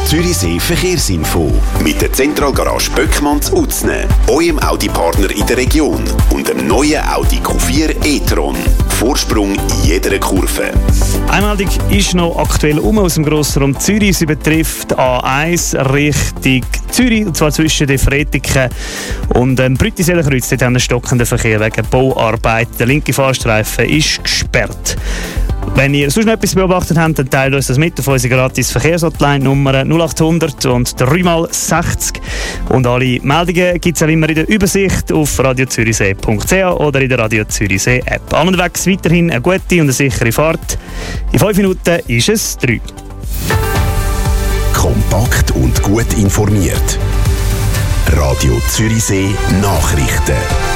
Zürichsee Verkehrsinfo mit der Zentralgarage Böckmanns Utzne, eurem Audi-Partner in der Region und dem neuen Audi Q4 e-tron. Vorsprung in jeder Kurve. Eine Meldung ist noch aktuell aus dem Grossraum Zürich. Sie betrifft A1 Richtung Zürich, und zwar zwischen den Fretiken und dem Brüttiseelenkreuz. Dort haben wir stockenden Verkehr wegen Bauarbeiten. Der linke Fahrstreifen ist gesperrt. Wenn ihr sonst noch etwas beobachtet habt, dann teilt uns das mit auf unsere gratis Verkehrshotline Nummer 0800 und 3x60. Und alle Meldungen gibt es auch immer in der Übersicht auf radiozürichsee.ch oder in der Radio Zürichsee App. Unterwegs weiterhin eine gute und eine sichere Fahrt. In 5 Minuten ist es 3. Kompakt und gut informiert. Radio Zürichsee Nachrichten.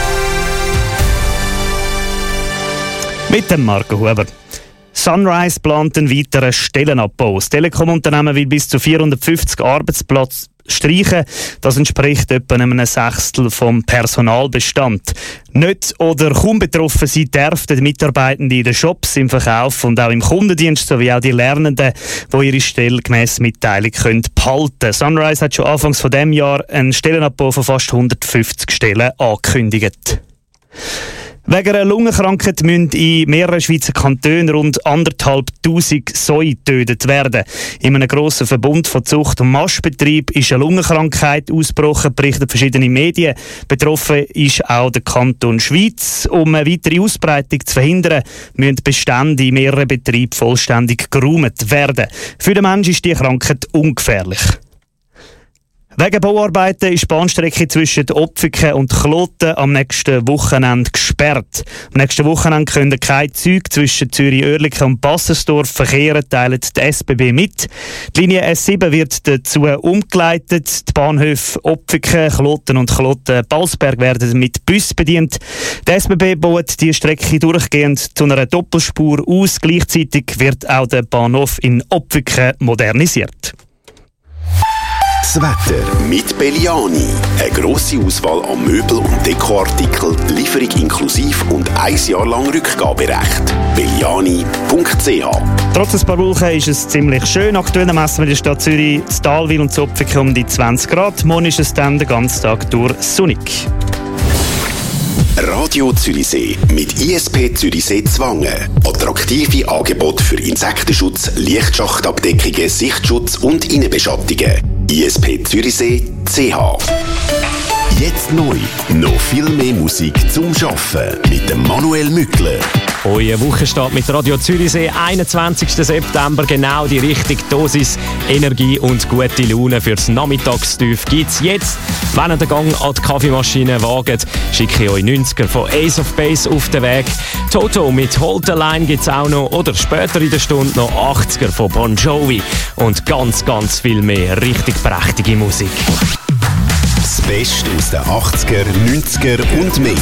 Mit dem Marco Huber. Sunrise plant einen weiteren Stellenabbau. Das Telekom-Unternehmen will bis zu 450 Arbeitsplätze streichen. Das entspricht etwa einem Sechstel vom Personalbestand. Nicht oder kaum betroffen sind die Mitarbeitenden in den Shops, im Verkauf und auch im Kundendienst, sowie auch die Lernenden, die ihre Stelle gemäss Mitteilung behalten können. Sunrise hat schon anfangs von diesem Jahr einen Stellenabbau von fast 150 Stellen angekündigt. Wegen einer Lungenkrankheit müssen in mehreren Schweizer Kantonen rund 1'500 Säue getötet werden. In einem grossen Verbund von Zucht- und Mastbetrieb ist eine Lungenkrankheit ausgebrochen, berichten verschiedene Medien. Betroffen ist auch der Kanton Schwyz. Um eine weitere Ausbreitung zu verhindern, müssen Bestände in mehreren Betrieben vollständig geräumt werden. Für den Menschen ist die Krankheit ungefährlich. Wegen Bauarbeiten ist die Bahnstrecke zwischen Opfiken und Kloten am nächsten Wochenende gesperrt. Am nächsten Wochenende können keine Züge zwischen Zürich-Oerlikon und Bassersdorf verkehren, teilt die SBB mit. Die Linie S7 wird dazu umgeleitet. Die Bahnhöfe Opfiken, Kloten und Kloten-Balsberg werden mit Bus bedient. Die SBB baut die Strecke durchgehend zu einer Doppelspur aus. Gleichzeitig wird auch der Bahnhof in Opfiken modernisiert. Das Wetter mit Belliani. Eine grosse Auswahl an Möbel- und Dekoartikeln, Lieferung inklusiv und 1 Jahr lang Rückgaberecht. Belliani.ch. Trotz ein paar Wolken ist es ziemlich schön. Aktuell messen wir in der Stadt Zürich, Stalwil und Zopfiken um die 20 Grad. Morgen ist es dann den ganzen Tag durch sonnig. Radio Zürichsee mit ISP Zürichsee Zwangen. Attraktive Angebote für Insektenschutz, Lichtschachtabdeckungen, Sichtschutz und Innenbeschattungen. ISP Zürichsee.ch. Jetzt neu. Noch viel mehr Musik zum Arbeiten mit dem Manuel Mückler. Euer Wochenstart mit Radio Zürichsee, 21. September, genau die richtige Dosis Energie und gute Laune fürs Nachmittagstief gibt's jetzt. Wenn ihr den Gang an die Kaffeemaschine wagt, schicke ich euch 90er von Ace of Base auf den Weg. Toto mit Hold the Line gibt's auch noch, oder später in der Stunde noch 80er von Bon Jovi und ganz, ganz viel mehr richtig prächtige Musik. Das Beste aus den 80er, 90er und mehr.